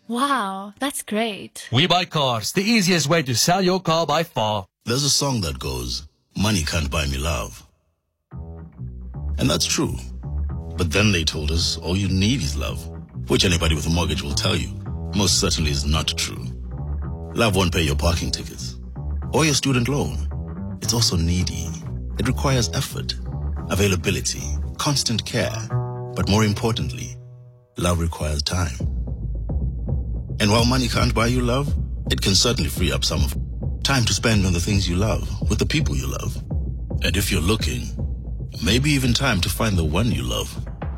Wow, that's great. We Buy Cars, the easiest way to sell your car by far. There's a song that goes, "Money can't buy me love." And that's true. But then they told us all you need is love, which anybody with a mortgage will tell you most certainly is not true. Love won't pay your parking tickets or your student loan. It's also needy. It requires effort, availability, constant care. But more importantly, love requires time. And while money can't buy you love, it can certainly free up some of time to spend on the things you love, with the people you love. And if you're looking, maybe even time to find the one you love.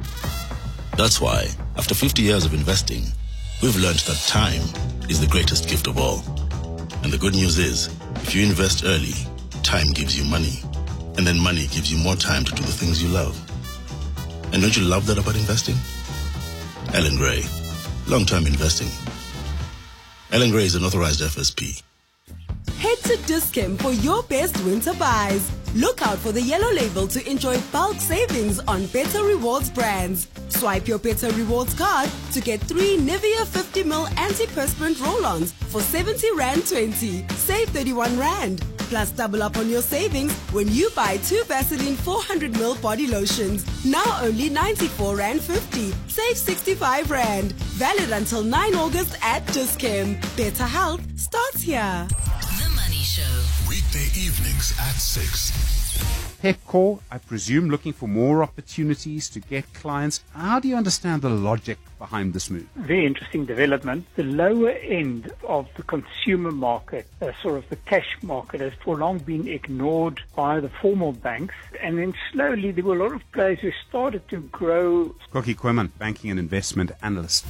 That's why, after 50 years of investing, we've learned that time is the greatest gift of all. And the good news is, if you invest early, time gives you money. And then money gives you more time to do the things you love. And don't you love that about investing? Ellen Gray, long-term investing. Ellen Gray is an authorized FSP. Head to Dis-Chem for your best winter buys. Look out for the yellow label to enjoy bulk savings on Better Rewards brands. Swipe your Better Rewards card to get 3 Nivea 50ml antiperspirant roll-ons for 70 Rand 20. Save 31 Rand. Plus double up on your savings when you buy 2 Vaseline 400ml body lotions. Now only 94 Rand 50. Save 65 Rand. Valid until 9 August at Dis-Chem. Better health starts here. The Money Show. Weekday evenings at 6. Pepcore, I presume, looking for more opportunities to get clients. How do you understand the logic behind this move? Very interesting development. The lower end of the consumer market, sort of the cash market, has for long been ignored by the formal banks. And then slowly there were a lot of players who started to grow. Koki Kweman, banking and investment analyst.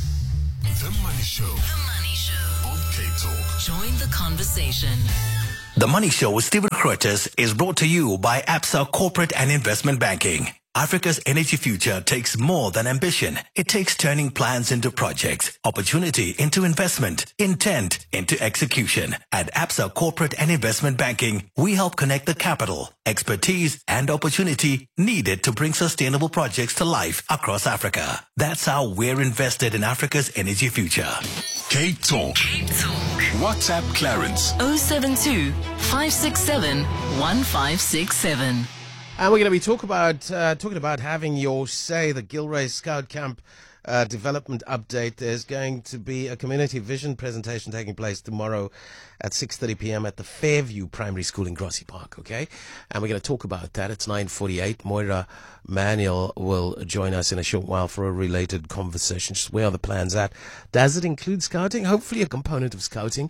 The Money Show. The Money Show. On K-Talk. Join the conversation. The Money Show with Stephen Grootes is brought to you by Absa Corporate and Investment Banking. Africa's energy future takes more than ambition. It takes turning plans into projects, opportunity into investment, intent into execution. At Absa Corporate and Investment Banking, we help connect the capital, expertise, and opportunity needed to bring sustainable projects to life across Africa. That's how we're invested in Africa's energy future. K-Talk. WhatsApp Clarence. 072 567 1567. And we're going to be talking about having your say. The Gilray Scout Camp development update. There's going to be a community vision presentation taking place tomorrow at 6:30 p.m. at the Fairview Primary School in Grassy Park. Okay, and we're going to talk about that. It's 9:48. Moira Manuel will join us in a short while for a related conversation. Just where are the plans at? Does it include scouting? Hopefully, a component of scouting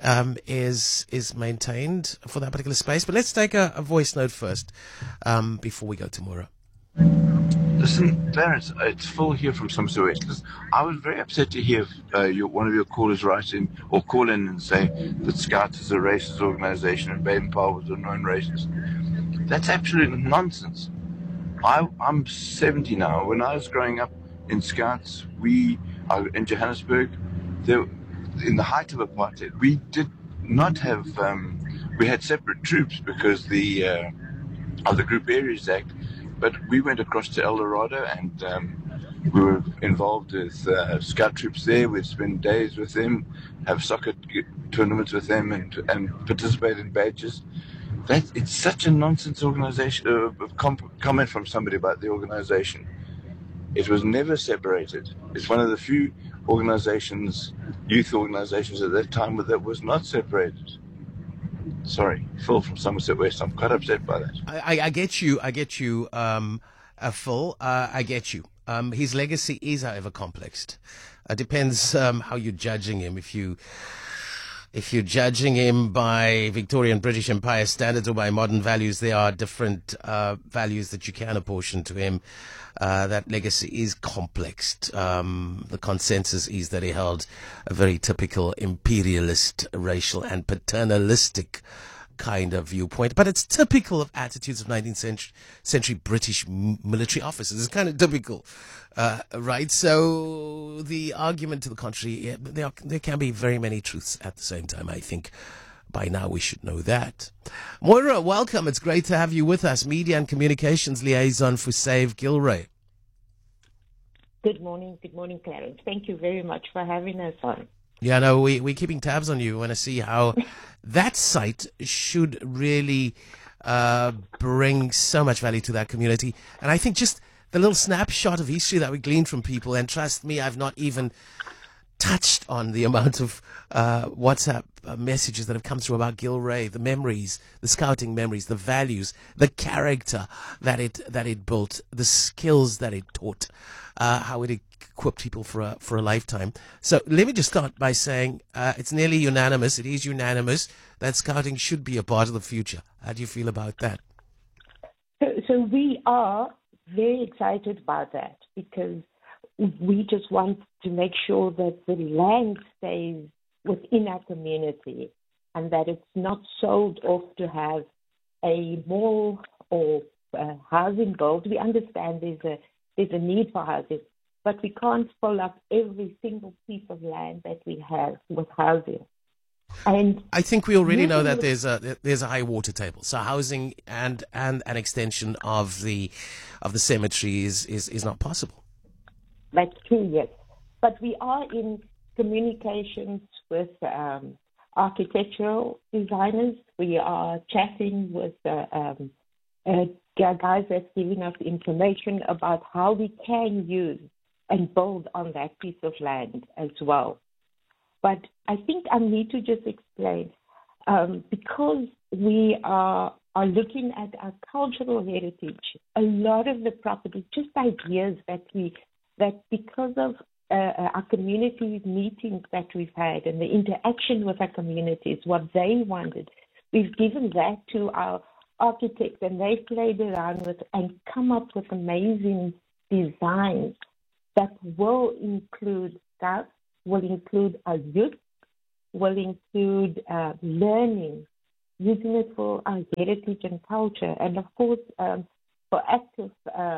is maintained for that particular space. But let's take a voice note first before we go to Moira. Listen, Clarence, it's Phil here from Somerset West. Listen, I was very upset to hear one of your callers write in or call in and say that Scouts is a racist organisation and Baden Powell was a non-racist. That's absolute nonsense. I'm 70 now. When I was growing up in Scouts, we are in Johannesburg. In the height of apartheid, we did not have. We had separate troops because of the Group Areas Act. But we went across to El Dorado and we were involved with scout troops there. We'd spend days with them, have soccer tournaments with them and participate in badges. It's such a nonsense organisation. Comment from somebody about the organisation. It was never separated. It's one of the few organisations, youth organisations at that time that was not separated. Sorry, Phil from Somerset West. I'm quite upset by that. I get you, Phil. I get you. His legacy is, however, complex. Depends how you're judging him. If you're judging him by Victorian British Empire standards or by modern values, there are different values that you can apportion to him. That legacy is complex. The consensus is that he held a very typical imperialist, racial and paternalistic kind of viewpoint, but it's typical of attitudes of 19th century British military officers. It's kind of typical, right? So the argument to the contrary, there can be very many truths at the same time. I think by now we should know that. Moira, welcome. It's great to have you with us. Media and Communications Liaison for Save Gilray. Good morning, Clarence. Thank you very much for having us on. Yeah, no, we're keeping tabs on you. We want to see how that site should really bring so much value to that community. And I think just the little snapshot of history that we gleaned from people, and trust me, I've not even touched on the amount of WhatsApp messages that have come through about Gilray, the memories, the scouting memories, the values, the character that it built, the skills that it taught, how it equipped people for a lifetime. So let me just start by saying it's nearly unanimous. It is unanimous that scouting should be a part of the future. How do you feel about that? So we are very excited about that because we just want to make sure that the land stays within our community and that it's not sold off to have a mall or housing built. We understand there's a need for housing, but we can't fill up every single piece of land that we have with housing. And I think we already know that there's a high water table. So housing and an extension of the cemetery is not possible. That's true, yes. But we are in communications with architectural designers. We are chatting with guys that's giving us information about how we can use and build on that piece of land as well. But I think I need to just explain, because we are looking at our cultural heritage, a lot of the property, just ideas that because of our community meetings that we've had and the interaction with our communities, what they wanted, we've given that to our architects and they've played around with and come up with amazing designs that will include scouts, will include our youth, will include learning, using it for our heritage and culture, and of course for active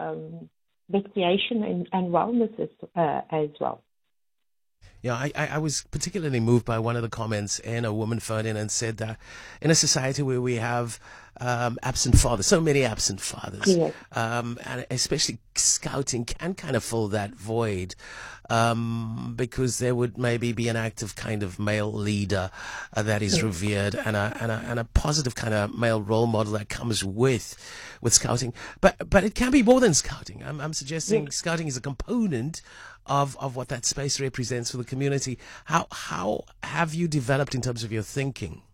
recreation and wellness as well. Yeah, I was particularly moved by one of the comments, and a woman phoned in and said that in a society where we have absent fathers, so many absent fathers, yes. And especially scouting can kind of fill that void, because there would maybe be an active kind of male leader that is revered, and a positive kind of male role model that comes with scouting. But it can be more than scouting. I'm suggesting scouting is a component of what that space represents for the community. How have you developed in terms of your thinking?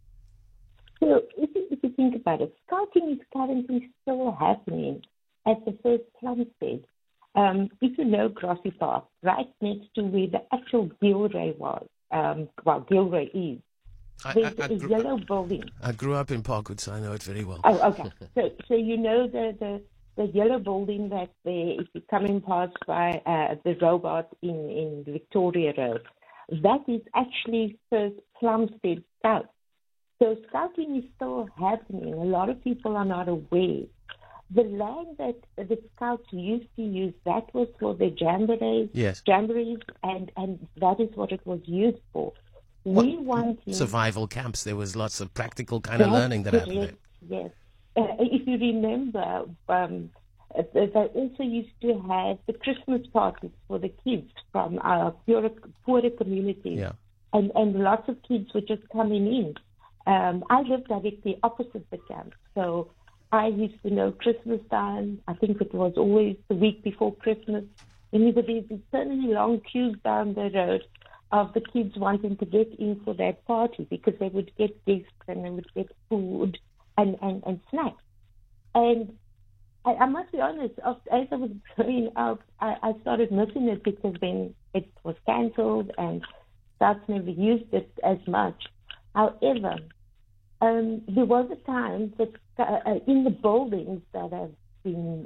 So if you think about it, scouting is currently still happening at the first Plumstead. If you know Grassy Park, right next to where the actual Gilray was, Gilray is, there's a yellow building. I grew up in Parkwood, so I know it very well. Oh, okay. So you know the yellow building that's there, if you're coming past by the robot in Victoria Road, that is actually first Plumstead Scout. So scouting is still happening. A lot of people are not aware. The land that the scouts used to use, that was for the jamborees, and that is what it was used for. We want survival camps. There was lots of practical kind of learning that happened there. Yes. If you remember, they also used to have the Christmas parties for the kids from our poorer communities. Yeah. And lots of kids were just coming in. I lived directly opposite the camp, so I used to know Christmas time. I think it was always the week before Christmas. And there were these eternally long queues down the road of the kids wanting to get in for that party because they would get gifts and they would get food and snacks. And I must be honest, as I was growing up, I started missing it because then it was cancelled and scouts never used it as much. However, there was a time that in the buildings that have been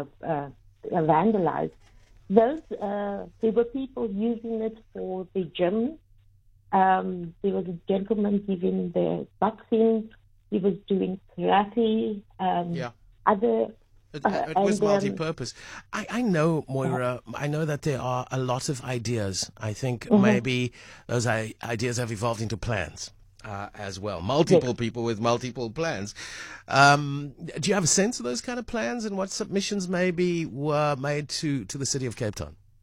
vandalized, there were people using it for the gym. There was a gentleman giving the boxing. He was doing karate. It was multi-purpose. I know, Moira, I know that there are a lot of ideas. I think maybe those ideas have evolved into plans as well. Multiple people with multiple plans. Do you have a sense of those kind of plans and what submissions maybe were made to the City of Cape Town?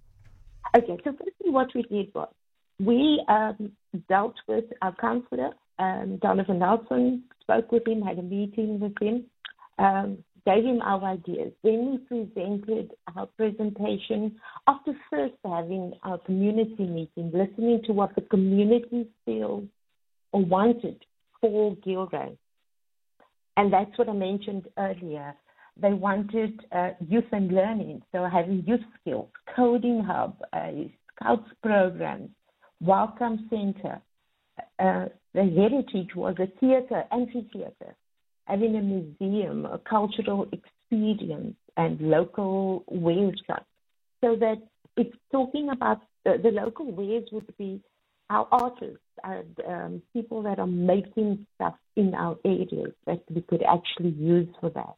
Okay, so firstly what we did was we dealt with our councillor, Donovan Nelson, spoke with him, had a meeting with him, gave him our ideas. Then we presented our presentation after first having our community meeting, listening to what the community feels or wanted for Gilray. And that's what I mentioned earlier. They wanted youth and learning, so having youth skills, coding hub, scouts programs, welcome center. The heritage was a theatre, amphitheatre, having a museum, a cultural experience, and local wares shop. So that it's talking about the local wares would be our artists and people that are making stuff in our areas that we could actually use for that.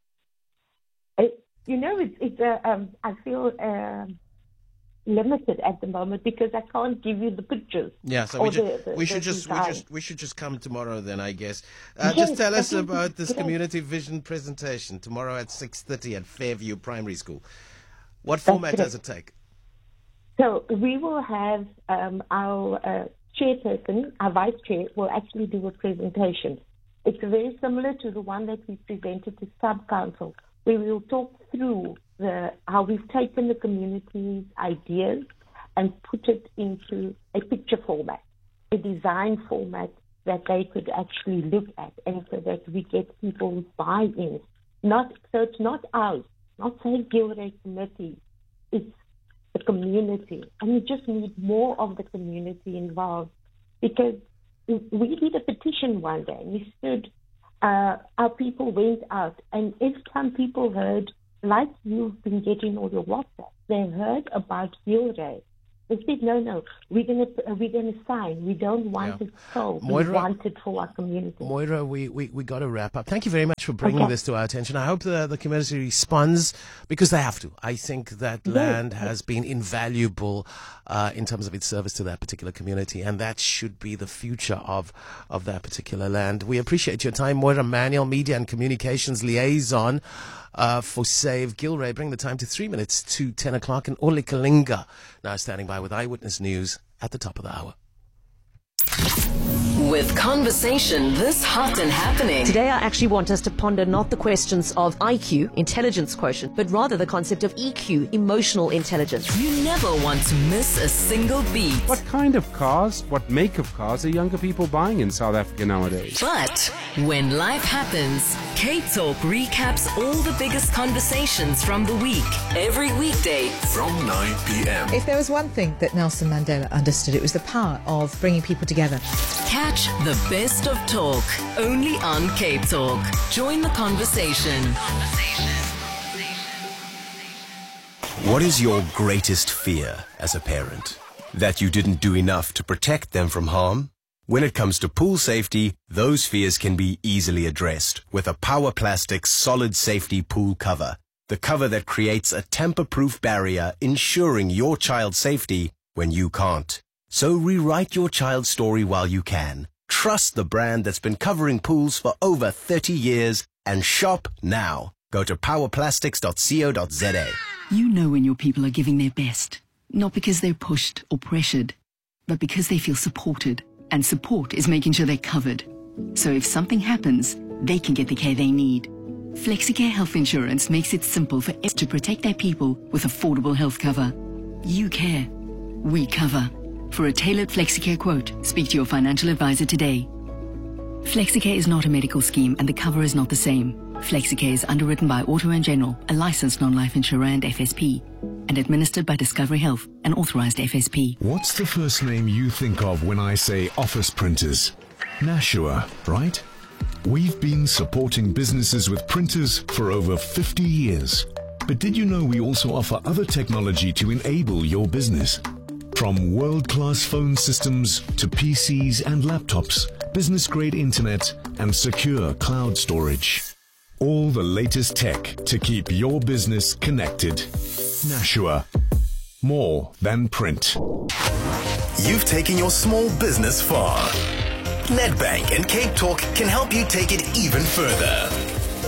I feel limited at the moment because I can't give you the pictures. Yeah, so we should just come tomorrow then, I guess. Just tell us about this community vision presentation tomorrow at 6:30 at Fairview Primary School. What format does it take? So we will have our chairperson, our vice chair, will actually do a presentation. It's very similar to the one that we presented to sub-council. We will talk through how we've taken the community's ideas and put it into a picture format, a design format that they could actually look at, and so that we get people's buy-in. So it's not us, not say Gilray committee, it's the community. And we just need more of the community involved, because we did a petition one day. We stood, our people went out, and if some people heard, like you've been getting all your WhatsApp, they heard about Gilray. They said, no, we're gonna sign. We don't want it sold. We want it for our community. Moira, we got to wrap up. Thank you very much for bringing this to our attention. I hope the community responds, because they have to. I think that land has been invaluable in terms of its service to that particular community, and that should be the future of that particular land. We appreciate your time, Moira Manuel, Media and Communications Liaison for Save Gilray. Bring the time to 3 minutes to 10 o'clock. And Oli Kalinga now standing by with Eyewitness News at the top of the hour. With conversation this hot and happening. Today I actually want us to ponder not the questions of IQ, intelligence quotient, but rather the concept of EQ, emotional intelligence. You never want to miss a single beat. What kind of cars, what make of cars are younger people buying in South Africa nowadays? But when life happens, Cape Talk recaps all the biggest conversations from the week, every weekday from 9 p.m. If there was one thing that Nelson Mandela understood, it was the power of bringing people together. Catch the best of talk only on Cape Talk. Join the conversation. What is your greatest fear as a parent? That you didn't do enough to protect them from harm? When it comes to pool safety, those fears can be easily addressed with a Power Plastics solid safety pool cover. The cover that creates a tamper-proof barrier, ensuring your child's safety when you can't. So rewrite your child's story while you can. Trust the brand that's been covering pools for over 30 years and shop now. Go to powerplastics.co.za. You know when your people are giving their best, not because they're pushed or pressured, but because they feel supported. And support is making sure they're covered. So if something happens, they can get the care they need. FlexiCare Health Insurance makes it simple for us to protect their people with affordable health cover. You care. We cover. For a tailored FlexiCare quote, speak to your financial advisor today. FlexiCare is not a medical scheme and the cover is not the same. FlexiCare is underwritten by Auto & General, a licensed non-life insurer and FSP, and administered by Discovery Health, an authorized FSP. What's the first name you think of when I say office printers? Nashua, right? We've been supporting businesses with printers for over 50 years. But did you know we also offer other technology to enable your business? From world-class phone systems to PCs and laptops, business-grade internet and secure cloud storage. All the latest tech to keep your business connected. Nashua. More than print. You've taken your small business far. Nedbank and Cape Talk can help you take it even further.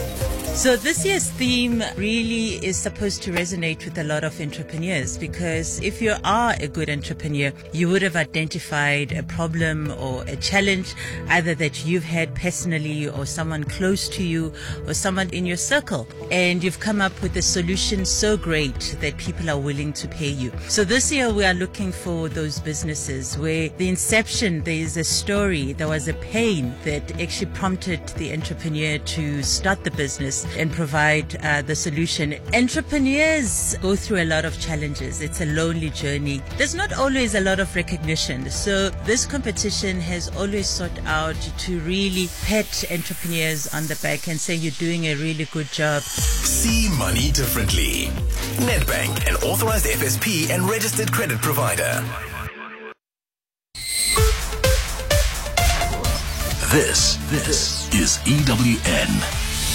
So this year's theme really is supposed to resonate with a lot of entrepreneurs, because if you are a good entrepreneur, you would have identified a problem or a challenge either that you've had personally or someone close to you or someone in your circle, and you've come up with a solution so great that people are willing to pay you. So this year we are looking for those businesses where the inception, there is a story, there was a pain that actually prompted the entrepreneur to start the business and provide the solution. Entrepreneurs go through a lot of challenges. It's a lonely journey. There's not always a lot of recognition. So this competition has always sought out to really pat entrepreneurs on the back and say you're doing a really good job. See money differently. Nedbank, an authorized FSP and registered credit provider. This is EWN.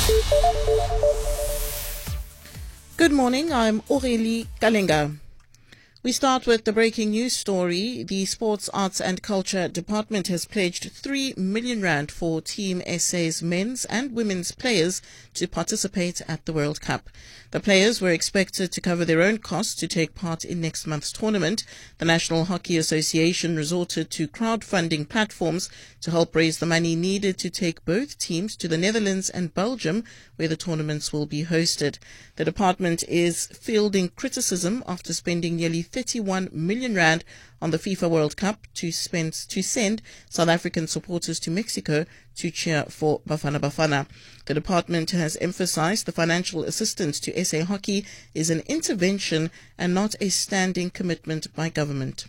Good morning, I'm Aurélie Kalenga. We start with the breaking news story. The Sports, Arts and Culture Department has pledged 3 million rand for Team SA's men's and women's players to participate at the World Cup. The players were expected to cover their own costs to take part in next month's tournament. The National Hockey Association resorted to crowdfunding platforms to help raise the money needed to take both teams to the Netherlands and Belgium, where the tournaments will be hosted. The department is fielding criticism after spending nearly 31 million rand on the FIFA World Cup to send South African supporters to Mexico to cheer for Bafana Bafana. The department has emphasized the financial assistance to SA Hockey is an intervention and not a standing commitment by government.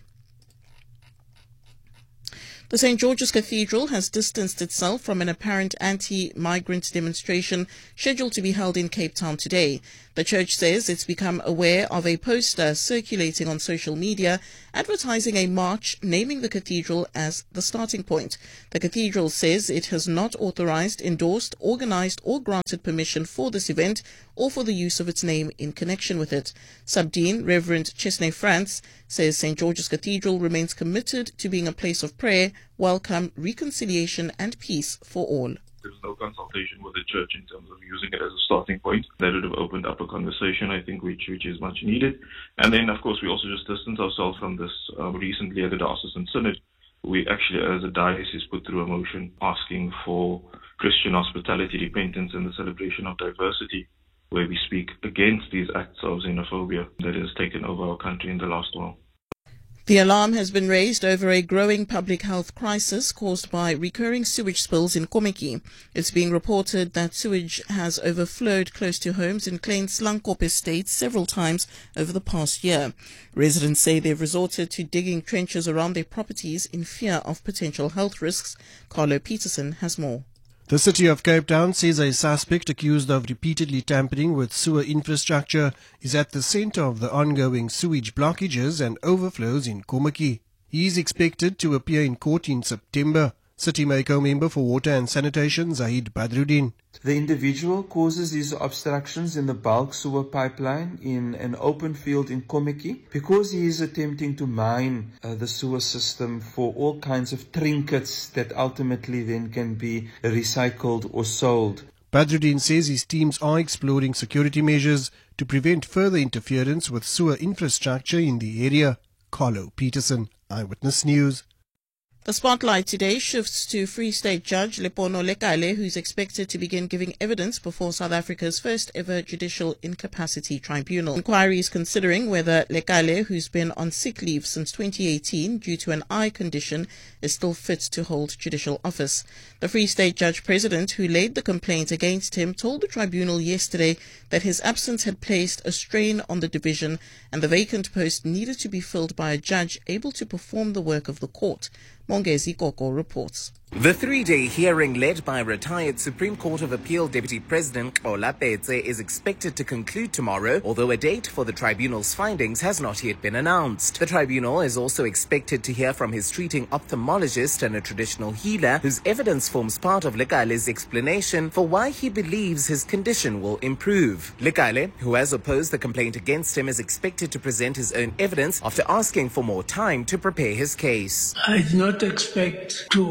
The St. George's Cathedral has distanced itself from an apparent anti-migrant demonstration scheduled to be held in Cape Town today. The church says it's become aware of a poster circulating on social media advertising a march naming the cathedral as the starting point. The cathedral says it has not authorized, endorsed, organized or granted permission for this event or for the use of its name in connection with it. Subdean Reverend Chesney France says St. George's Cathedral remains committed to being a place of prayer, welcome, reconciliation and peace for all. There was no consultation with the church in terms of using it as a starting point. That would have opened up a conversation, I think, which is much needed. And then, of course, we also just distanced ourselves from this recently at the Diocesan Synod. We actually, as a diocese, put through a motion asking for Christian hospitality, repentance, and the celebration of diversity, where we speak against these acts of xenophobia that has taken over our country in the last while. The alarm has been raised over a growing public health crisis caused by recurring sewage spills in Kommetjie. It's being reported that sewage has overflowed close to homes in Klein Slankop Estate several times over the past year. Residents say they've resorted to digging trenches around their properties in fear of potential health risks. Carlo Peterson has more. The city of Cape Town says a suspect accused of repeatedly tampering with sewer infrastructure is at the center of the ongoing sewage blockages and overflows in Kommetjie. He is expected to appear in court in September. City Mayor member for Water and Sanitation, Zahid Badruddin. The individual causes these obstructions in the bulk sewer pipeline in an open field in Kommetjie because he is attempting to mine the sewer system for all kinds of trinkets that ultimately then can be recycled or sold. Badruddin says his teams are exploring security measures to prevent further interference with sewer infrastructure in the area. Carlo Peterson, Eyewitness News. The spotlight today shifts to Free State Judge Lepono Lekale, who's expected to begin giving evidence before South Africa's first ever Judicial Incapacity Tribunal. Inquiry is considering whether Lekale, who's been on sick leave since 2018 due to an eye condition, is still fit to hold judicial office. The Free State Judge President, who laid the complaint against him, told the tribunal yesterday that his absence had placed a strain on the division and the vacant post needed to be filled by a judge able to perform the work of the court. Mongezi Koko reports. The three-day hearing led by retired Supreme Court of Appeal Deputy President Xola Petse is expected to conclude tomorrow, although a date for the tribunal's findings has not yet been announced. The tribunal is also expected to hear from his treating ophthalmologist and a traditional healer, whose evidence forms part of Lekale's explanation for why he believes his condition will improve. Lekale, who has opposed the complaint against him, is expected to present his own evidence after asking for more time to prepare his case. I do not expect to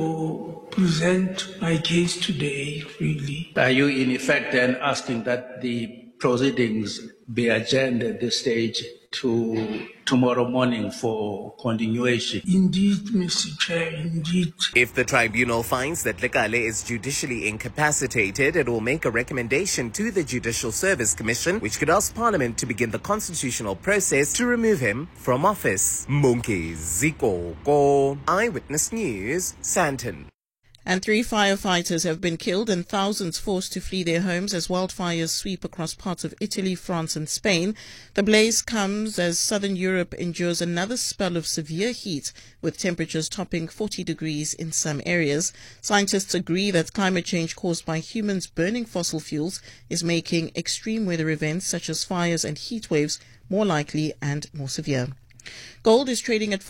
to present my case today, really. Are you in effect then asking that the proceedings be adjourned at this stage to tomorrow morning for continuation? Indeed, Mr. Chair, indeed. If the tribunal finds that Lekale is judicially incapacitated, it will make a recommendation to the Judicial Service Commission, which could ask Parliament to begin the constitutional process to remove him from office. Munki Ziko, Eyewitness News, Sandton. And 3 firefighters have been killed and thousands forced to flee their homes as wildfires sweep across parts of Italy, France and Spain. The blaze comes as southern Europe endures another spell of severe heat, with temperatures topping 40 degrees in some areas. Scientists agree that climate change caused by humans burning fossil fuels is making extreme weather events such as fires and heat waves more likely and more severe. Gold is trading at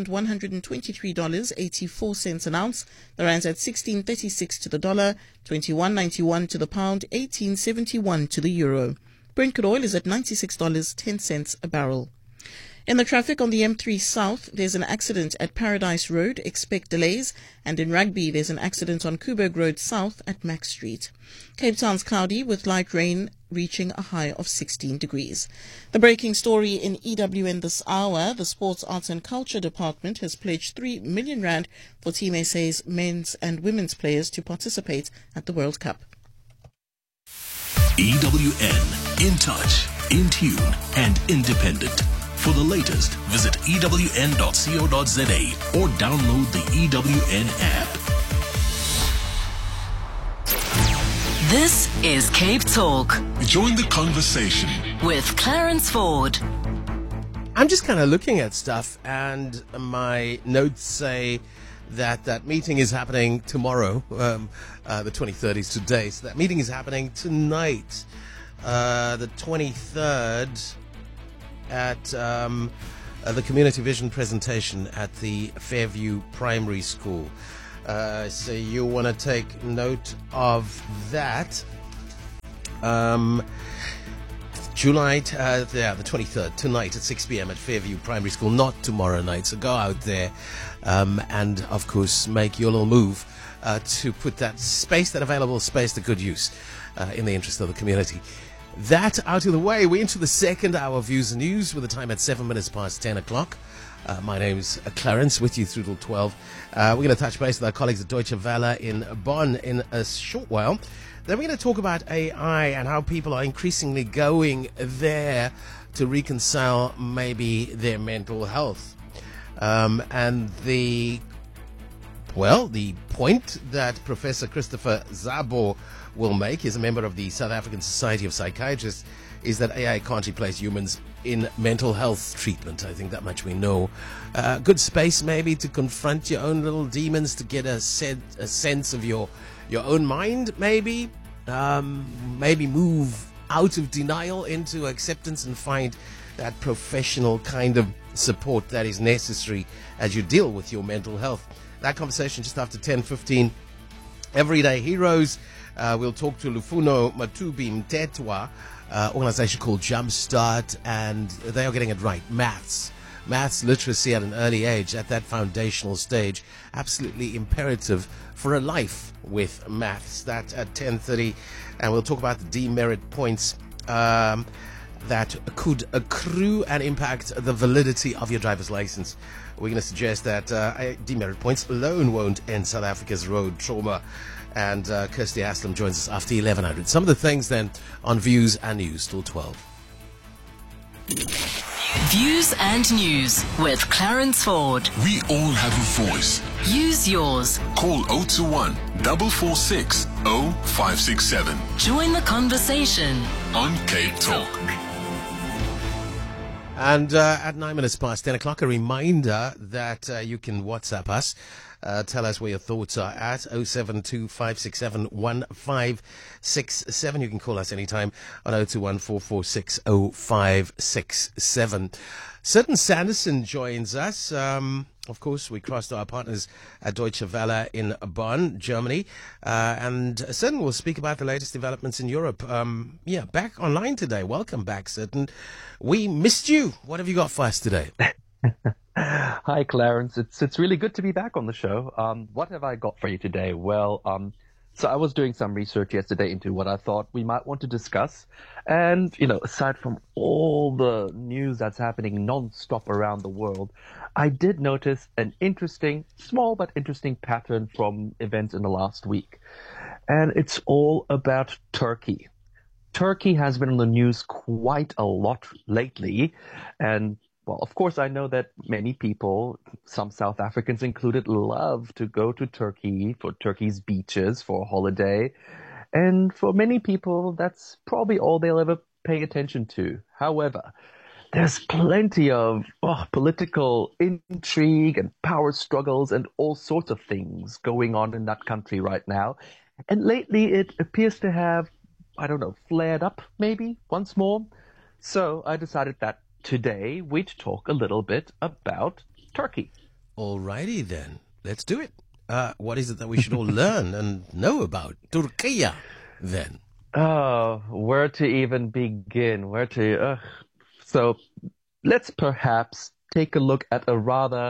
$4,123.84 an ounce. The rand's at 16.36 to the dollar, 21.91 to the pound, 18.71 to the euro. Brent crude oil is at $96.10 a barrel. In the traffic on the M3 South, there's an accident at Paradise Road. Expect delays. And in Rugby, there's an accident on Coburg Road South at Mac Street. Cape Town's cloudy with light rain reaching a high of 16 degrees. The breaking story in EWN this hour, the Sports, Arts and Culture Department has pledged 3 million rand for Team SA's men's and women's players to participate at the World Cup. EWN, in touch, in tune and independent. For the latest, visit ewn.co.za or download the EWN app. This is Cape Talk. Join the conversation with Clarence Ford. I'm just kind of looking at stuff, and my notes say that meeting is happening tomorrow. The 23rd is today, so that meeting is happening tonight, the 23rd, at the Community Vision presentation at the Fairview Primary School. So you want to take note of that. July, the 23rd, tonight at 6 p.m. at Fairview Primary School, not tomorrow night. So go out there and, of course, make your little move to put that available space to good use in the interest of the community. That out of the way, we're into the second hour of Views and News with the time at 7 minutes past 10 o'clock. My name's Clarence, with you through till 12. We're going to touch base with our colleagues at Deutsche Welle in Bonn in a short while. Then we're going to talk about AI and how people are increasingly going there to reconcile maybe their mental health. And the point that Professor Christopher Szabo will make, is a member of the South African Society of Psychiatrists, is that AI can't replace humans in mental health treatment. I think that much we know. Good space maybe to confront your own little demons, to get a sense of your own mind, maybe move out of denial into acceptance and find that professional kind of support that is necessary as you deal with your mental health. That conversation just after 10:15. Everyday Heroes. We'll talk to Lufuno Matubi Mtetwa, organization called Jumpstart, and they are getting it right. Maths literacy at an early age, at that foundational stage, absolutely imperative for a life with maths. That at 10:30, and we'll talk about the demerit points that could accrue and impact the validity of your driver's license. We're going to suggest that demerit points alone won't end South Africa's road trauma. And Kirsty Aslam joins us after 1100. Some of the things then on Views and News till 12. Views and News with Clarence Ford. We all have a voice. Use yours. Call 021 446 0567. Join the conversation on Cape Talk. And at 9 minutes past 10 o'clock, a reminder that you can WhatsApp us. Tell us where your thoughts are at 072-567-1567. You can call us anytime on 021-446-0567. Certain Sanderson joins us. Of course, we crossed our partners at Deutsche Welle in Bonn, Germany. And Certain will speak about the latest developments in Europe. Back online today. Welcome back, Certain. We missed you. What have you got for us today? Hi, Clarence. It's really good to be back on the show. What have I got for you today? Well, so I was doing some research yesterday into what I thought we might want to discuss. And, aside from all the news that's happening non-stop around the world, I did notice an interesting, small but interesting pattern from events in the last week. And it's all about Turkey. Turkey has been in the news quite a lot lately, and well, of course, I know that many people, some South Africans included, love to go to Turkey for Turkey's beaches for a holiday. And for many people, that's probably all they'll ever pay attention to. However, there's plenty of political intrigue and power struggles and all sorts of things going on in that country right now. And lately, it appears to have, flared up maybe once more. So I decided that today we'd talk a little bit about Turkey. Alrighty then, let's do it. What is it that we should all learn and know about Turkey then? Oh, where to even begin? So let's perhaps take a look at a rather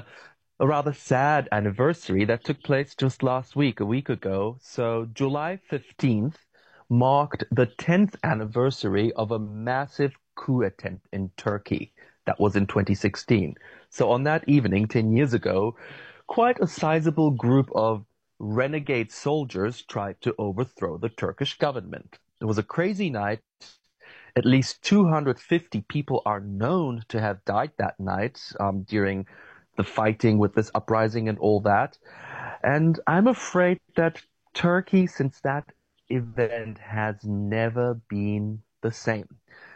sad anniversary that took place just last week, a week ago. So July 15th marked the 10th anniversary of a massive coup attempt in Turkey. That was in 2016. So on that evening, 10 years ago, quite a sizable group of renegade soldiers tried to overthrow the Turkish government. It was a crazy night. At least 250 people are known to have died that night during the fighting with this uprising and all that. And I'm afraid that Turkey, since that event, has never been the same.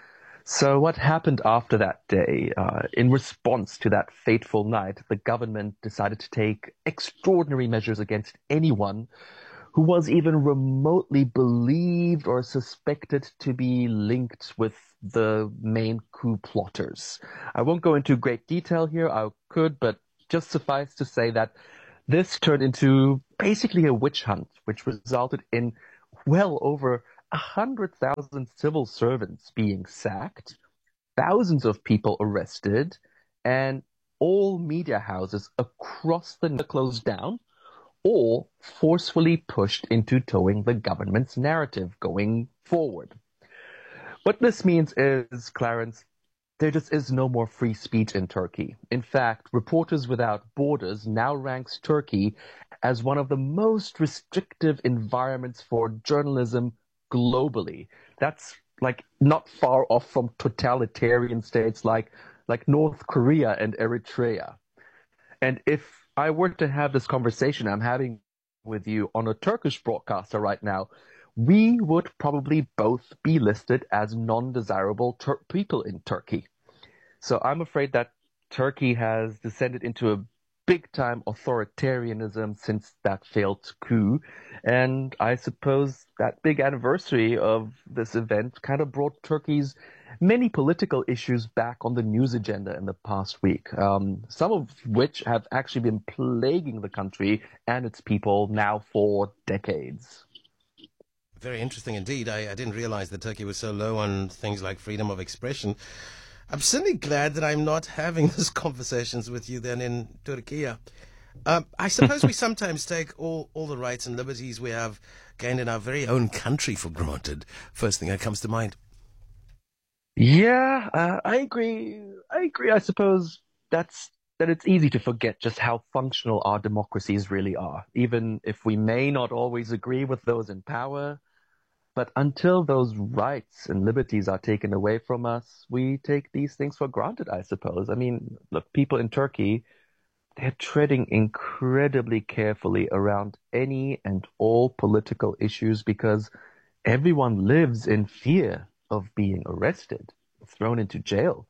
So what happened after that day? In response to that fateful night, the government decided to take extraordinary measures against anyone who was even remotely believed or suspected to be linked with the main coup plotters. I won't go into great detail here. I could, but just suffice to say that this turned into basically a witch hunt, which resulted in well over 100,000 civil servants being sacked, thousands of people arrested, and all media houses across the nation closed down or forcefully pushed into towing the government's narrative going forward. What this means is, Clarence, there just is no more free speech in Turkey. In fact, Reporters Without Borders now ranks Turkey as one of the most restrictive environments for journalism globally. That's like not far off from totalitarian states like North Korea and Eritrea. And if I were to have this conversation I'm having with you on a Turkish broadcaster right now, we would probably both be listed as non-desirable people in Turkey. So I'm afraid that Turkey has descended into a big-time authoritarianism since that failed coup. And I suppose that big anniversary of this event kind of brought Turkey's many political issues back on the news agenda in the past week, some of which have actually been plaguing the country and its people now for decades. Very interesting indeed. I didn't realize that Turkey was so low on things like freedom of expression. I'm certainly glad that I'm not having these conversations with you then in Turkey. I suppose we sometimes take all the rights and liberties we have gained in our very own country for granted. First thing that comes to mind. Yeah, I agree. I suppose that it's easy to forget just how functional our democracies really are, even if we may not always agree with those in power. But until those rights and liberties are taken away from us, we take these things for granted, I suppose. I mean, look, people in Turkey, they're treading incredibly carefully around any and all political issues because everyone lives in fear of being arrested, thrown into jail.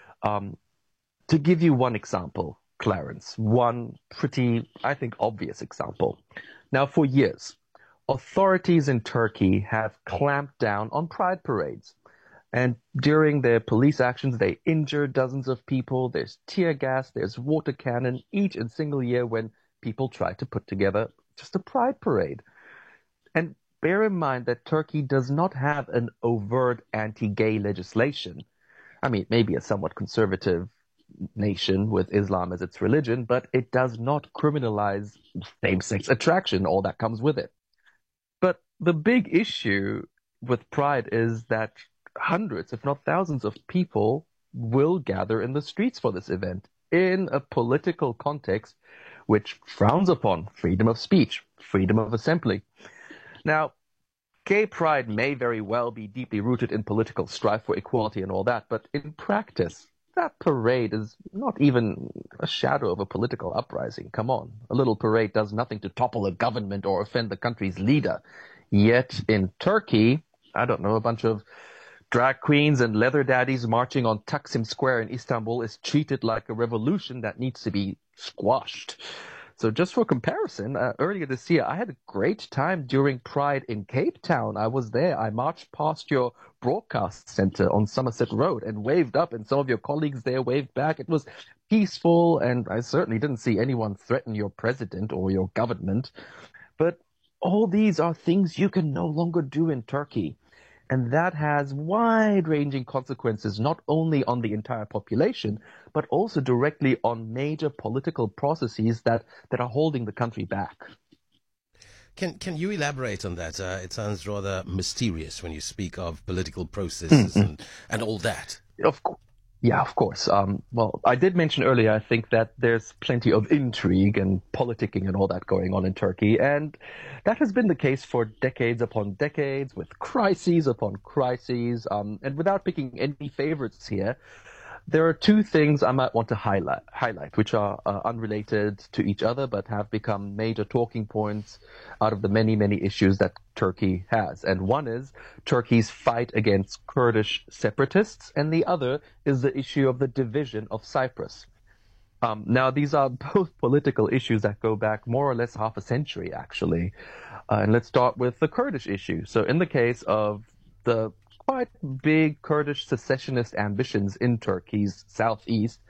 To give you one example, Clarence, one pretty, I think, obvious example. Now, for years, authorities in Turkey have clamped down on pride parades. And during their police actions, they injure dozens of people. There's tear gas, there's water cannon each and single year when people try to put together just a pride parade. And bear in mind that Turkey does not have an overt anti-gay legislation. I mean, maybe a somewhat conservative nation with Islam as its religion, but it does not criminalize same-sex attraction, all that comes with it. But the big issue with Pride is that hundreds, if not thousands of people will gather in the streets for this event in a political context which frowns upon freedom of speech, freedom of assembly. Now, gay pride may very well be deeply rooted in political strife for equality and all that, but in practice, that parade is not even a shadow of a political uprising. Come on. A little parade does nothing to topple a government or offend the country's leader. Yet in Turkey, I don't know, a bunch of drag queens and leather daddies marching on Taksim Square in Istanbul is treated like a revolution that needs to be squashed. So just for comparison, earlier this year, I had a great time during Pride in Cape Town. I was there. I marched past your broadcast center on Somerset Road and waved up, and some of your colleagues there waved back. It was peaceful, and I certainly didn't see anyone threaten your president or your government. But all these are things you can no longer do in Turkey. And that has wide-ranging consequences, not only on the entire population, but also directly on major political processes that are holding the country back. Can you elaborate on that? It sounds rather mysterious when you speak of political processes and all that. Of course. Yeah, of course. Well, I did mention earlier, I think that there's plenty of intrigue and politicking and all that going on in Turkey. And that has been the case for decades upon decades, with crises upon crises. And without picking any favorites here, there are two things I might want to highlight, which are unrelated to each other, but have become major talking points out of the many, many issues that Turkey has. And one is Turkey's fight against Kurdish separatists, and the other is the issue of the division of Cyprus. Now, these are both political issues that go back more or less half a century, actually. And let's start with the Kurdish issue. So in the case of the quite big Kurdish secessionist ambitions in Turkey's southeast,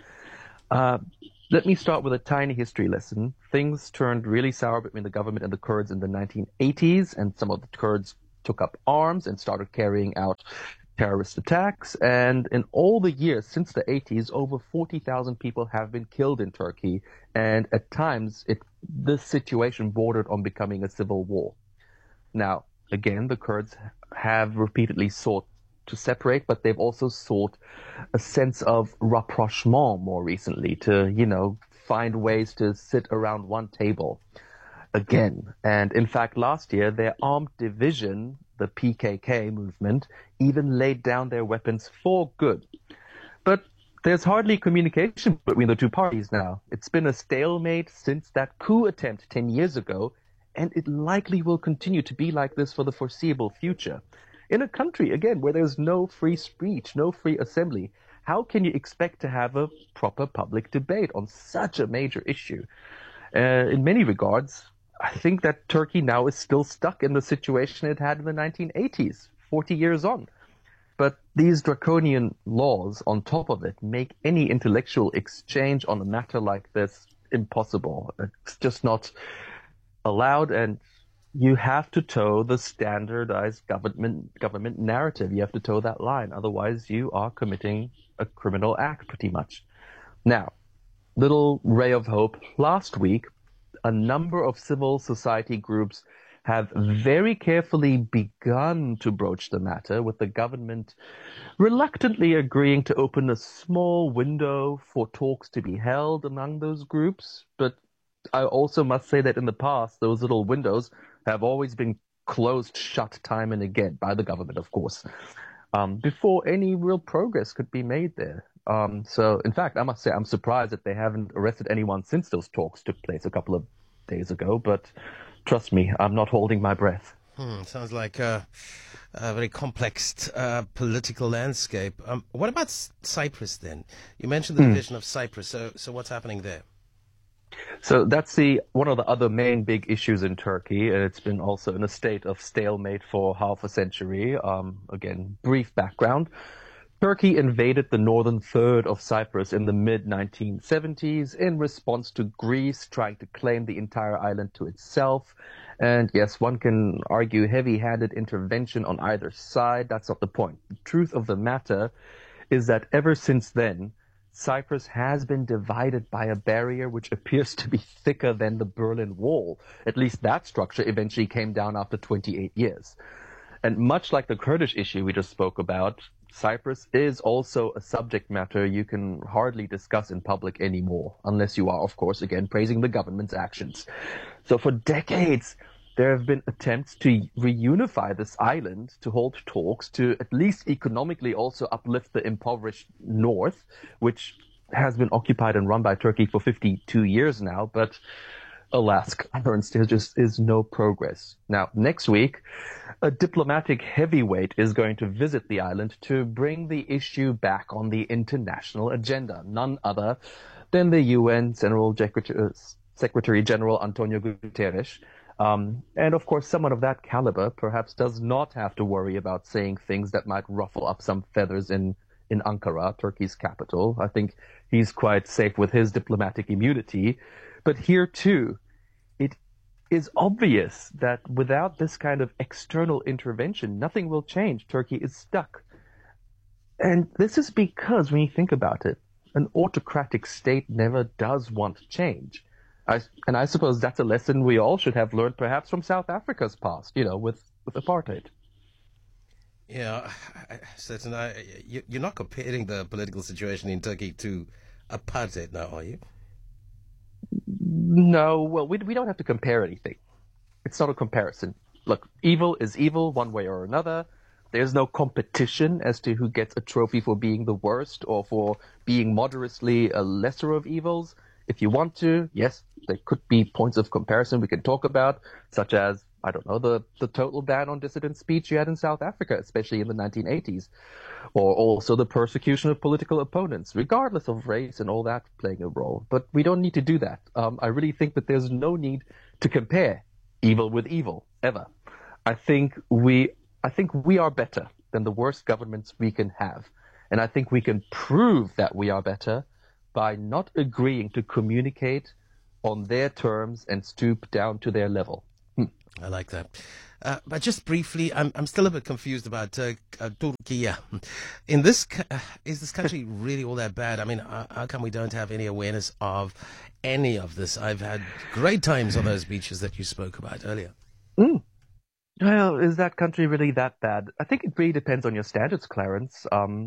let me start with a tiny history lesson. Things turned really sour between the government and the Kurds in the 1980s, and some of the Kurds took up arms and started carrying out terrorist attacks. And in all the years since the 80s, over 40,000 people have been killed in Turkey. And at times, this situation bordered on becoming a civil war. Now, again, the Kurds have repeatedly sought to separate, but they've also sought a sense of rapprochement more recently to, find ways to sit around one table again. And in fact, last year, their armed division, the PKK movement, even laid down their weapons for good. But there's hardly communication between the two parties now. It's been a stalemate since that coup attempt 10 years ago, and it likely will continue to be like this for the foreseeable future. In a country, again, where there's no free speech, no free assembly, how can you expect to have a proper public debate on such a major issue? In many regards, I think that Turkey now is still stuck in the situation it had in the 1980s, 40 years on. But these draconian laws on top of it make any intellectual exchange on a matter like this impossible. It's just not allowed, and you have to toe the standardized government narrative. You have to toe that line. Otherwise, you are committing a criminal act, pretty much. Now, little ray of hope. Last week, a number of civil society groups have very carefully begun to broach the matter, with the government reluctantly agreeing to open a small window for talks to be held among those groups. But I also must say that in the past, those little windows have always been closed shut time and again by the government, of course, before any real progress could be made there. So, in fact, I must say I'm surprised that they haven't arrested anyone since those talks took place a couple of days ago. But trust me, I'm not holding my breath. Sounds like a very complex political landscape. What about Cyprus then? You mentioned the division of Cyprus. So what's happening there? So that's one of the other main big issues in Turkey, and it's been also in a state of stalemate for half a century. Again, brief background. Turkey invaded the northern third of Cyprus in the mid-1970s in response to Greece trying to claim the entire island to itself. And yes, one can argue heavy-handed intervention on either side. That's not the point. The truth of the matter is that ever since then, Cyprus has been divided by a barrier which appears to be thicker than the Berlin Wall. At least that structure eventually came down after 28 years. And much like the Kurdish issue we just spoke about, Cyprus is also a subject matter you can hardly discuss in public anymore, unless you are, of course, again, praising the government's actions. So for decades, there have been attempts to reunify this island, to hold talks, to at least economically also uplift the impoverished north, which has been occupied and run by Turkey for 52 years now. But alas, Clarence, there just is no progress. Now, next week, a diplomatic heavyweight is going to visit the island to bring the issue back on the international agenda. None other than the UN Secretary General Antonio Guterres. And of course, someone of that caliber perhaps does not have to worry about saying things that might ruffle up some feathers in Ankara, Turkey's capital. I think he's quite safe with his diplomatic immunity. But here too, it is obvious that without this kind of external intervention, nothing will change. Turkey is stuck. And this is because, when you think about it, an autocratic state never does want change. And I suppose that's a lesson we all should have learned, perhaps from South Africa's past, with apartheid. Yeah, certainly. You're not comparing the political situation in Turkey to apartheid now, are you? No, well, we don't have to compare anything. It's not a comparison. Look, evil is evil one way or another. There's no competition as to who gets a trophy for being the worst or for being moderately a lesser of evils. If you want to, yes, there could be points of comparison we can talk about, such as, I don't know, the total ban on dissident speech you had in South Africa, especially in the 1980s, or also the persecution of political opponents, regardless of race and all that playing a role. But we don't need to do that. I really think that there's no need to compare evil with evil, ever. I think we are better than the worst governments we can have. And I think we can prove that we are better by not agreeing to communicate on their terms and stoop down to their level. I like that. But just briefly, I'm still a bit confused about Turkey. Is this country really all that bad? I mean, how come we don't have any awareness of any of this? I've had great times on those beaches that you spoke about earlier. Well, is that country really that bad? I think it really depends on your standards, Clarence.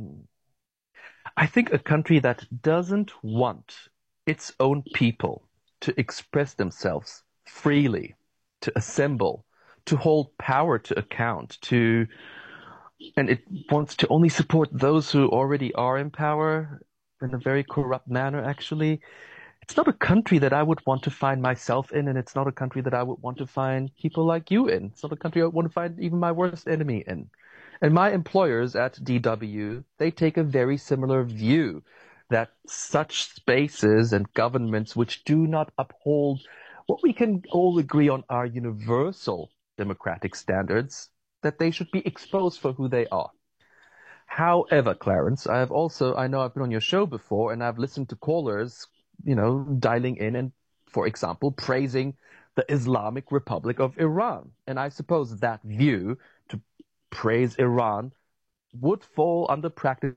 I think a country that doesn't want its own people to express themselves freely, to assemble, to hold power to account, and it wants to only support those who already are in power in a very corrupt manner, actually. It's not a country that I would want to find myself in, and it's not a country that I would want to find people like you in. It's not a country I would want to find even my worst enemy in. And my employers at DW, they take a very similar view that such spaces and governments which do not uphold what we can all agree on are universal democratic standards, that they should be exposed for who they are. However, Clarence, I know I've been on your show before, and I've listened to callers, dialing in and, for example, praising the Islamic Republic of Iran. And I suppose that view, to praise Iran, would fall under practice.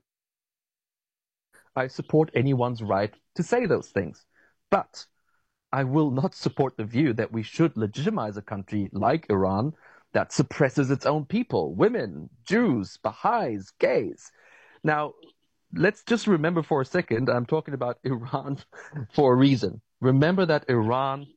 I support anyone's right to say those things. But I will not support the view that we should legitimize a country like Iran that suppresses its own people, women, Jews, Baha'is, gays. Now, let's just remember for a second, I'm talking about Iran for a reason. Remember that Iran...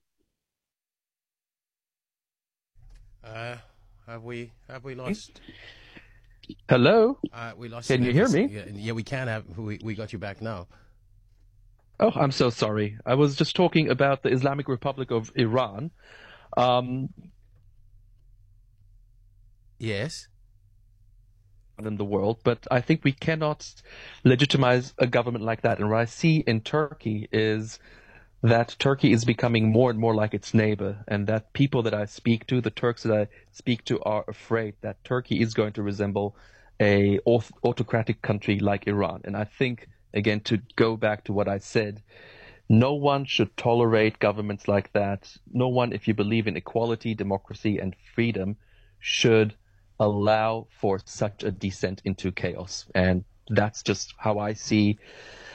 Have we lost... Hello? We lost. Can you hear me? Yeah, we can have. We got you back now. Oh, I'm so sorry. I was just talking about the Islamic Republic of Iran. Yes. In the world, but I think we cannot legitimize a government like that. And what I see in Turkey is that Turkey is becoming more and more like its neighbor, and that people that I speak to, the Turks that I speak to, are afraid that Turkey is going to resemble a autocratic country like Iran. And I think, again, to go back to what I said, no one should tolerate governments like that. No one, if you believe in equality, democracy, and freedom, should allow for such a descent into chaos. And that's just how I see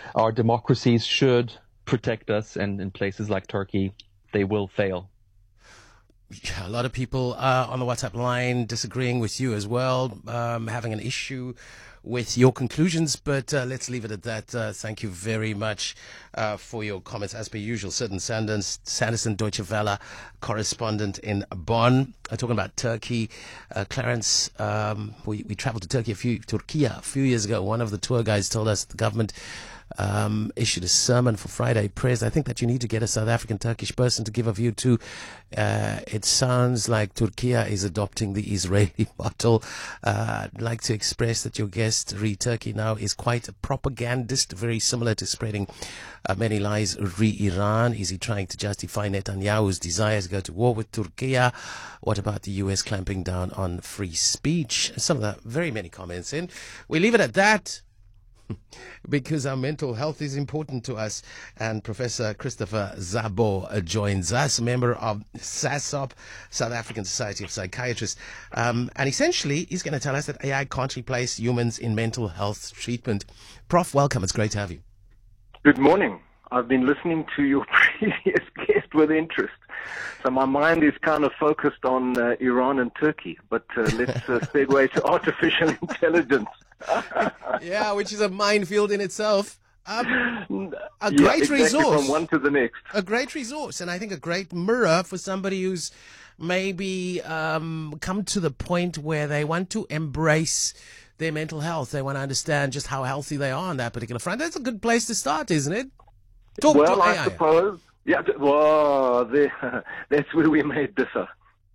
our democracies should protect us, and in places like Turkey, they will fail. Yeah, a lot of people on the WhatsApp line disagreeing with you as well, having an issue with your conclusions, but let's leave it at that. Thank you very much for your comments. As per usual, Sidon Sanderson, Deutsche Welle correspondent in Bonn, talking about Turkey. Clarence, we traveled to Turkey a few years ago. One of the tour guides told us the government issued a sermon for Friday prayers. I think that you need to get a South African Turkish person to give a view too. It sounds like Turkey is adopting the Israeli model. I'd like to express that your guest, Re Turkey Now, is quite a propagandist, very similar to spreading many lies. Re Iran, is he trying to justify Netanyahu's desire to go to war with Turkey? What about the US clamping down on free speech? Some of the very many comments in. We leave it at that, because our mental health is important to us. And Professor Christopher Szabo joins us, member of SASOP, South African Society of Psychiatrists. And essentially, he's going to tell us that AI can't replace humans in mental health treatment. Prof, welcome. It's great to have you. Good morning. I've been listening to your previous guest with interest. So my mind is kind of focused on Iran and Turkey. But let's segue to artificial intelligence. Yeah, which is a minefield in itself. Great resource. From one to the next. A great resource, and I think a great mirror for somebody who's maybe come to the point where they want to embrace their mental health. They want to understand just how healthy they are on that particular front. That's a good place to start, isn't it? Talk to AI. I suppose. Yeah, well, that's where we may differ.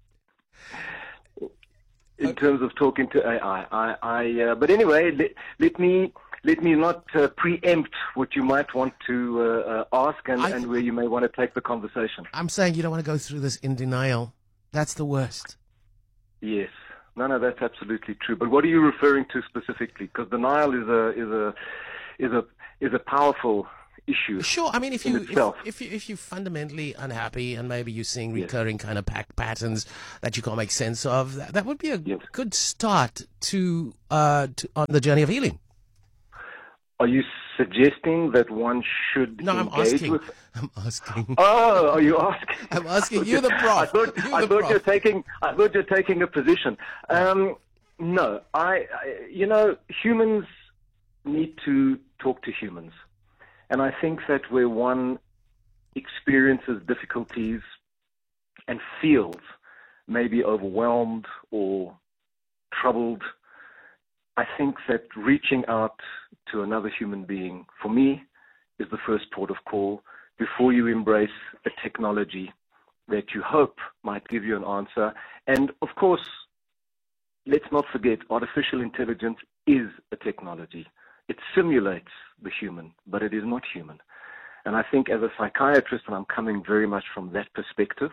In terms of talking to AI, but anyway, let me not preempt what you might want to ask and where you may want to take the conversation. I'm saying you don't want to go through this in denial. That's the worst. Yes, no, that's absolutely true. But what are you referring to specifically? Because denial is a powerful issue. Sure, I mean, if you're fundamentally unhappy and maybe you're seeing recurring kind of patterns that you can't make sense of, that would be a good start to on the journey of healing. Are you suggesting that one should engage with? I'm asking. Oh, are you asking? I'm asking you, the prof. I thought you're taking a position. No, humans need to talk to humans. And I think that where one experiences difficulties and feels maybe overwhelmed or troubled, I think that reaching out to another human being, for me, is the first port of call before you embrace a technology that you hope might give you an answer. And of course, let's not forget, artificial intelligence is a technology. It simulates the human, but it is not human. And I think as a psychiatrist, and I'm coming very much from that perspective,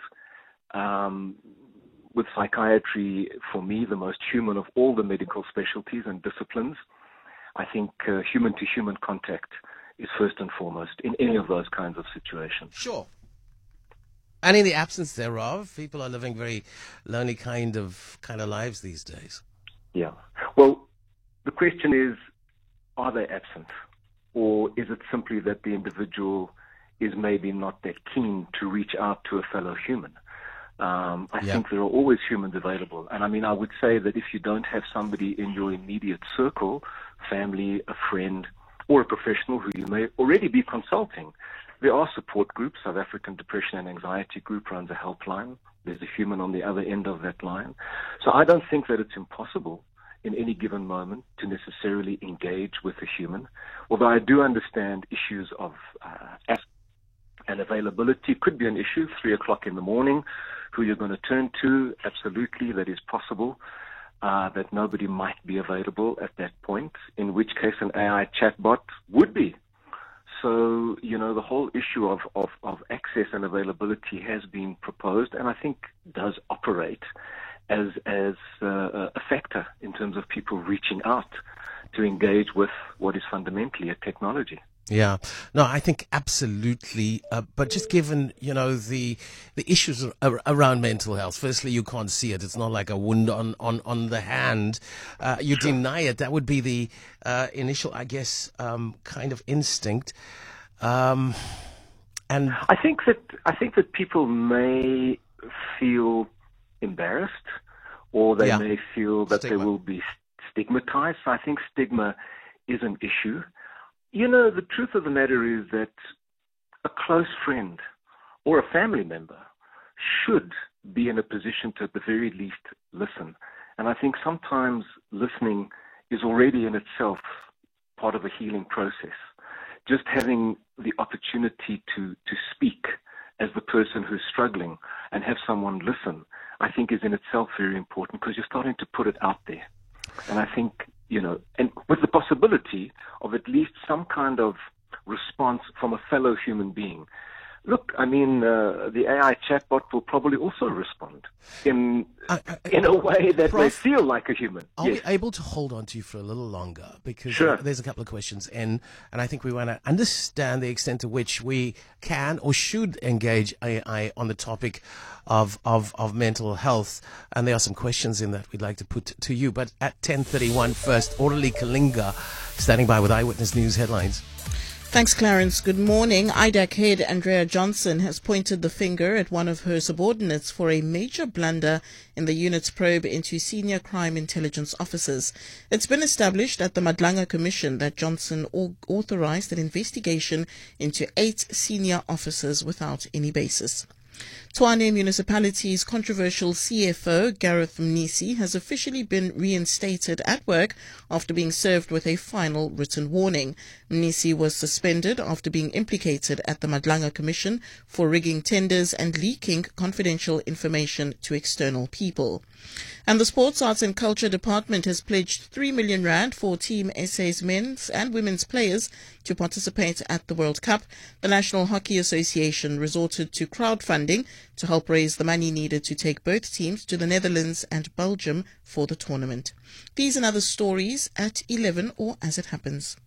with psychiatry, for me, the most human of all the medical specialties and disciplines, I think human-to-human contact is first and foremost in any of those kinds of situations. Sure. And in the absence thereof, people are living very lonely kind of lives these days. Yeah. Well, the question is, are they absent? Or is it simply that the individual is maybe not that keen to reach out to a fellow human? I think there are always humans available. And I mean, I would say that if you don't have somebody in your immediate circle, family, a friend, or a professional who you may already be consulting, there are support groups. South African Depression and Anxiety Group runs a helpline. There's a human on the other end of that line. So I don't think that it's impossible in any given moment to necessarily engage with a human. Although I do understand issues of and availability could be an issue, 3 o'clock in the morning, who you're going to turn to, absolutely, that is possible, that nobody might be available at that point, in which case an AI chatbot would be. So, the whole issue of access and availability has been proposed, and I think does operate as a factor in terms of people reaching out to engage with what is fundamentally a technology. Yeah, no, I think absolutely. But just given, the issues around mental health, firstly, you can't see it. It's not like a wound on the hand. You deny it. That would be the initial, I guess, kind of instinct. And I think that people may feel embarrassed, or they may feel that they will be stigmatized. So I think stigma is an issue. The truth of the matter is that a close friend or a family member should be in a position to, at the very least, listen. And I think sometimes listening is already in itself part of a healing process. Just having the opportunity to speak as the person who's struggling and have someone listen, I think is in itself very important, because you're starting to put it out there. And I think, and with the possibility of at least some kind of response from a fellow human being. Look, I mean, the AI chatbot will probably also respond in a way that may feel like a human. Are we able to hold on to you for a little longer? Because there's a couple of questions in, and I think we want to understand the extent to which we can or should engage AI on the topic of mental health. And there are some questions in that we'd like to put to you. But at 10:31 first, Aurelie Kalinga standing by with Eyewitness News headlines. Thanks, Clarence. Good morning. IDAC head Andrea Johnson has pointed the finger at one of her subordinates for a major blunder in the unit's probe into senior crime intelligence officers. It's been established at the Madlanga Commission that Johnson authorized an investigation into 8 senior officers without any basis. Tshwane Municipality's controversial CFO, Gareth Mnisi, has officially been reinstated at work after being served with a final written warning. Mnisi was suspended after being implicated at the Madlanga Commission for rigging tenders and leaking confidential information to external people. And the Sports, Arts and Culture Department has pledged 3 million rand for Team SA's men's and women's players to participate at the World Cup. The National Hockey Association resorted to crowdfunding to help raise the money needed to take both teams to the Netherlands and Belgium for the tournament. These and other stories at 11 or as it happens.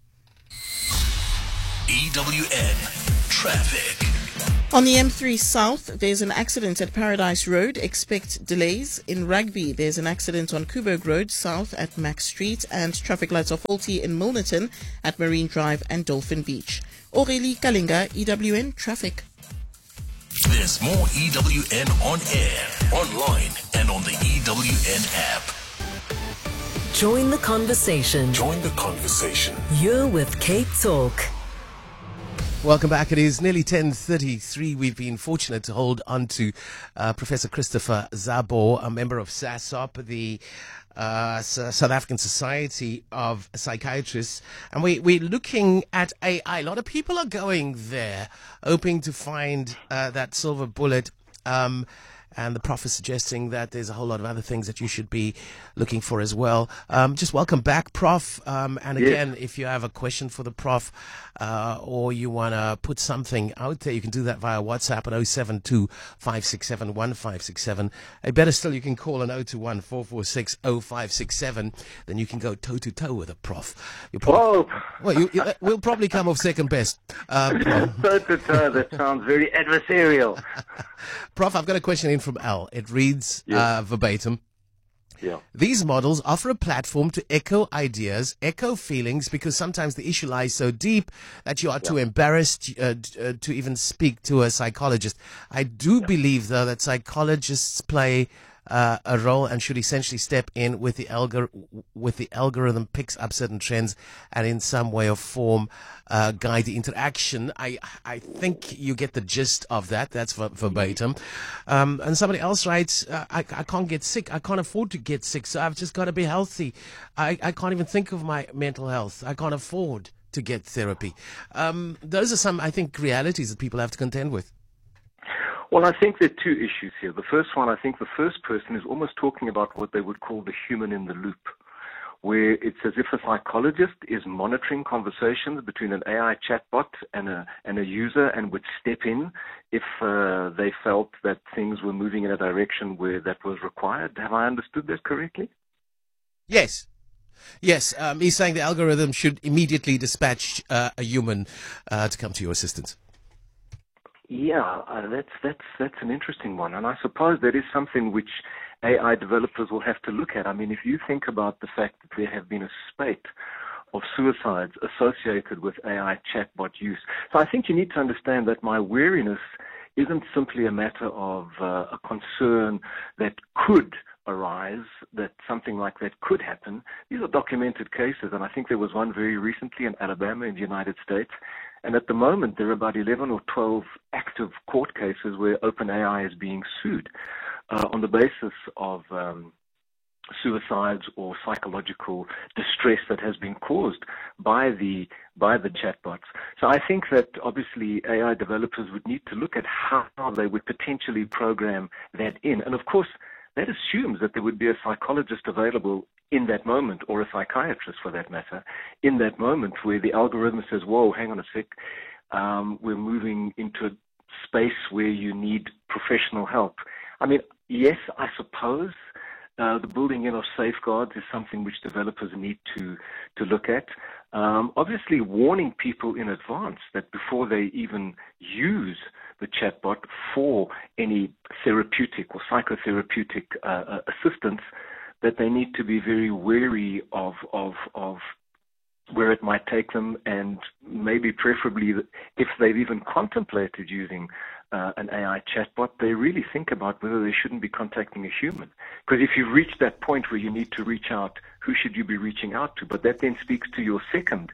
EWN Traffic. On the M3 South, there's an accident at Paradise Road. Expect delays. In Rugby, there's an accident on Coburg Road South at Max Street, and traffic lights are faulty in Milnerton at Marine Drive and Dolphin Beach. Aurelie Kalinga, EWN Traffic. There's more EWN on air, online, and on the EWN app. Join the conversation. Join the conversation. You're with Kate Talk. Welcome back. It is nearly 10:33. We've been fortunate to hold on to Professor Christopher Szabo, a member of SASOP, the South African Society of Psychiatrists. And we're looking at AI. A lot of people are going there, hoping to find that silver bullet. And the Prof is suggesting that there's a whole lot of other things that you should be looking for as well. Just welcome back, Prof. And again, if you have a question for the Prof or you want to put something out there, you can do that via WhatsApp at 072-567-1567. Better still, you can call on 021-446-0567. Then you can go toe-to-toe with a Prof. We'll probably come off second best. Toe-to-toe, that sounds very adversarial. Prof, I've got a question in from Al. It reads verbatim. Yeah. These models offer a platform to echo ideas, echo feelings, because sometimes the issue lies so deep that you are too embarrassed to even speak to a psychologist. I do believe, though, that psychologists play a role and should essentially step in with the algorithm picks up certain trends and in some way or form guide the interaction. I think you get the gist of that. That's verbatim. And somebody else writes, I can't get sick. I can't afford to get sick, so I've just got to be healthy. I can't even think of my mental health. I can't afford to get therapy. Those are some, I think, realities that people have to contend with. Well, I think there are two issues here. The first one, I think the first person is almost talking about what they would call the human in the loop, where it's as if a psychologist is monitoring conversations between an AI chatbot and a user and would step in if they felt that things were moving in a direction where that was required. Have I understood that correctly? Yes. Yes, he's saying the algorithm should immediately dispatch a human to come to your assistance. Yeah, that's an interesting one, and I suppose that is something which AI developers will have to look at. I mean, if you think about the fact that there have been a spate of suicides associated with AI chatbot use, so I think you need to understand that my wariness isn't simply a matter of a concern that could arise, that something like that could happen. These are documented cases, and I think there was one very recently in Alabama in the United States. And at the moment, there are about 11 or 12 active court cases where OpenAI is being sued on the basis of suicides or psychological distress that has been caused by the chatbots. So I think that obviously AI developers would need to look at how they would potentially program that in. And of course, that assumes that there would be a psychologist available in that moment, or a psychiatrist for that matter, in that moment where the algorithm says, whoa, hang on a sec, we're moving into a space where you need professional help. I mean, yes, I suppose the building in of safeguards is something which developers need to look at. Obviously, warning people in advance that before they even use the chatbot for any therapeutic or psychotherapeutic assistance, that they need to be very wary of where it might take them, and maybe preferably if they've even contemplated using an AI chatbot, they really think about whether they shouldn't be contacting a human. Because if you've reached that point where you need to reach out, who should you be reaching out to? But that then speaks to your second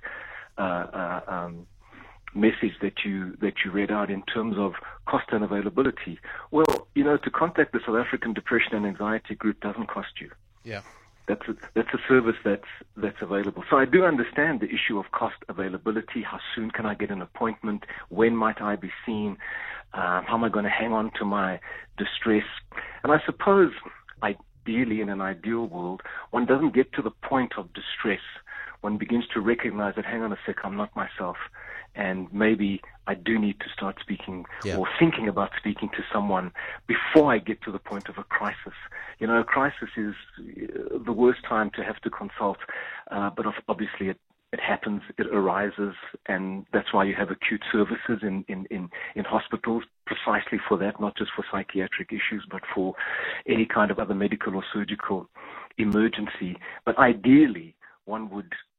message that you read out in terms of cost and availability. Well, to contact the South African Depression and Anxiety Group doesn't cost you. Yeah. That's a service that's available. So I do understand the issue of cost availability. How soon can I get an appointment? When might I be seen? How am I going to hang on to my distress? And I suppose, ideally, in an ideal world, one doesn't get to the point of distress. One begins to recognize that, hang on a sec, I'm not myself. And maybe I do need to start speaking or thinking about speaking to someone before I get to the point of a crisis. A crisis is the worst time to have to consult, but obviously it happens, it arises, and that's why you have acute services in hospitals, precisely for that, not just for psychiatric issues, but for any kind of other medical or surgical emergency. But ideally, one would